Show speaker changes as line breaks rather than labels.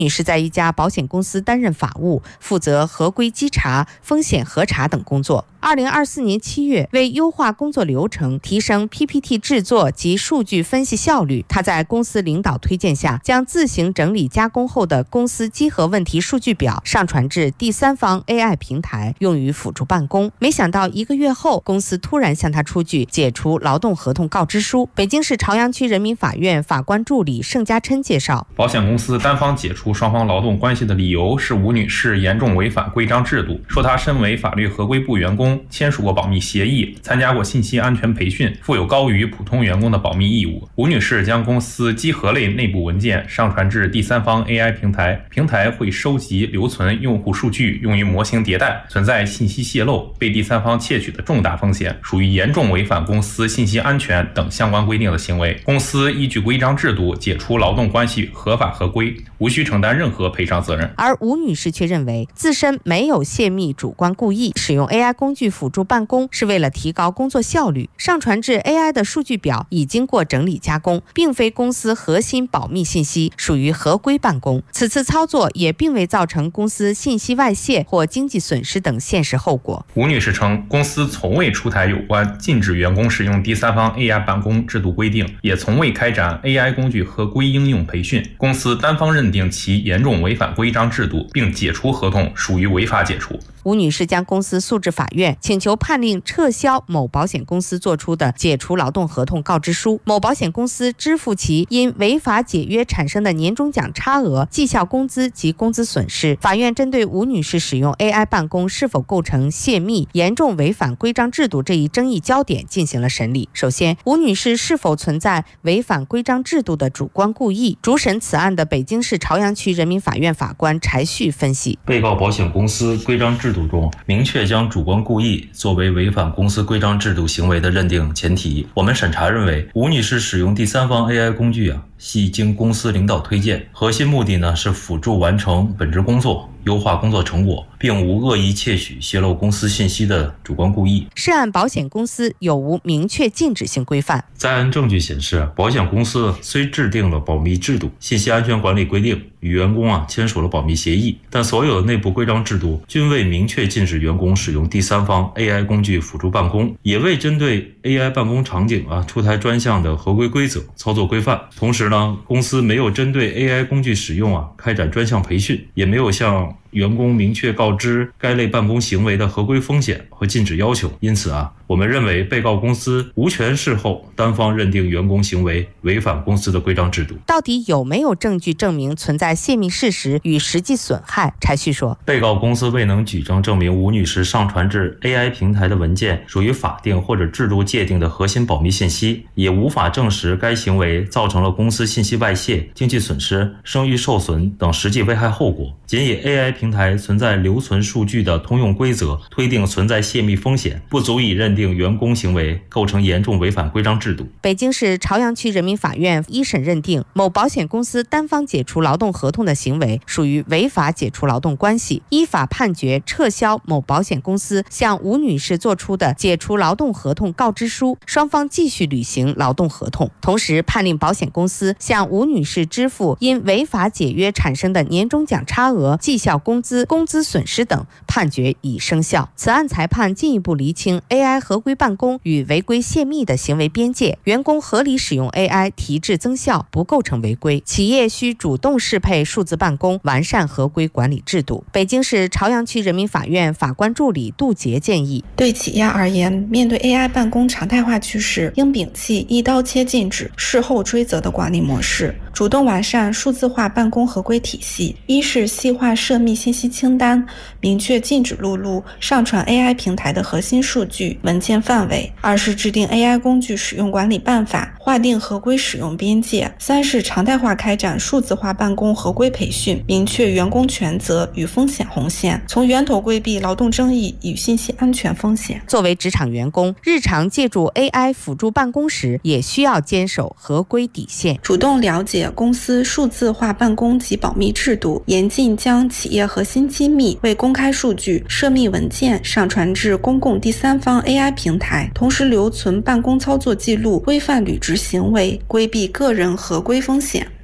女士在一家保险公司担任法务，负责合规稽查、风险核查等工作。2024年7月，为优化工作流程，提升 PPT 制作及数据分析效率，她在公司领导推荐下，将自行整理加工后的公司稽核问题数据表上传至第三方 AI 平台，用于辅助办公。没想到1个月后，公司突然向她出具解除劳动合同告知书。北京市朝阳区人民法院法官助理盛家琛介绍，
保险公司单方解除双方劳动关系的理由是吴女士严重违反规章制度，说她身为法律合规部员工，签署过保密协议，参加过信息安全培训，负有高于普通员工的保密义务。吴女士将公司稽核类内部文件上传至第三方 AI 平台，平台会收集留存用户数据，用于模型迭代，存在信息泄露、被第三方窃取的重大风险，属于严重违反公司信息安全等相关规定的行为。公司依据规章制度解除劳动关系合法合规，无需承担任何赔偿责任。
而吴女士却认为自身没有泄密主观故意，使用 AI 工具辅助办公是为了提高工作效率，上传至 AI 的数据表已经过整理加工，并非公司核心保密信息，属于合规办公。此次操作也并未造成公司信息外泄或经济损失等现实后果。
吴女士称，公司从未出台有关禁止员工使用第三方 AI 办公制度规定，也从未开展 AI 工具合规应用培训，公司单方认定其严重违反规章制度，并解除合同，属于违法解除。
吴女士将公司诉至法院，请求判令撤销某保险公司作出的解除劳动合同告知书，某保险公司支付其因违法解约产生的年终奖差额、绩效工资及工资损失。法院针对吴女士使用 AI 办公是否构成泄密、严重违反规章制度这一争议焦点进行了审理。首先，吴女士是否存在违反规章制度的主观故意？主审此案的北京市朝阳区人民法院法官柴旭分析，
被告保险公司规章制度中明确将主观故意作为违反公司规章制度行为的认定前提。我们审查认为，吴女士使用第三方 AI 工具系经公司领导推荐，核心目的是辅助完成本职工作，优化工作成果，并无恶意窃取、泄露公司信息的主观故意。
涉案保险公司有无明确禁止性规范？
在案证据显示，保险公司虽制定了保密制度、信息安全管理规定，与员工签署了保密协议，但所有的内部规章制度均未明确禁止员工使用第三方 AI 工具辅助办公，也未针对 AI 办公场景出台专项的合规规则、操作规范。同时公司没有针对 AI 工具使用开展专项培训，也没有向员工明确告知该类办公行为的合规风险和禁止要求。因此我们认为被告公司无权事后单方认定员工行为违反公司的规章制度。
到底有没有证据证明存在泄密事实与实际损害？柴旭说，
被告公司未能举证证明吴女士上传至 AI 平台的文件属于法定或者制度界定的核心保密信息，也无法证实该行为造成了公司信息外泄、经济损失、声誉受损等实际危害后果。仅以 AI 平台存在留存数据的通用规则推定存在泄密风险，不足以认定员工行为构成严重违反规章制度。
北京市朝阳区人民法院一审认定，某保险公司单方解除劳动合同的行为属于违法解除劳动关系，依法判决撤销某保险公司向吴女士作出的解除劳动合同告知书，双方继续履行劳动合同。同时判令保险公司向吴女士支付因违法解约产生的年终奖差额、绩效工资、工资损失等，判决已生效。此案裁判进一步厘清 AI 合规办公与违规泄密的行为边界，员工合理使用 AI 提质增效，不构成违规。企业需主动适配数字办公，完善合规管理制度。北京市朝阳区人民法院法官助理杜杰建议，
对企业而言，面对 AI 办公常态化趋势，应摒弃一刀切禁止、事后追责的管理模式，主动完善数字化办公合规体系。一是细化涉密信息清单，明确禁止录入、上传 AI 平台的核心数据、文件范围；二是制定 AI 工具使用管理办法，划定合规使用边界；三是常态化开展数字化办公合规培训，明确员工权责与风险红线，从源头规避劳动争议与信息安全风险。
作为职场员工，日常借助 AI 辅助办公时，也需要坚守合规底线，
主动了解公司数字化办公及保密制度，严禁将企业核心机密、未公开数据、涉密文件上传至公共第三方 AI 平台，同时留存办公操作记录，规范履职行为，规避个人合规风险。